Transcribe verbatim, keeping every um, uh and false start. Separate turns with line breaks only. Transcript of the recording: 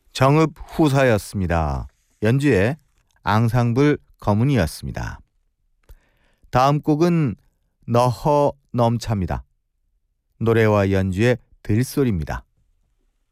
정읍 후사였습니다. 연주의 앙상블 거문이었습니다. 다음 곡은 너허 넘차입니다. 노래와 연주의 들소리입니다.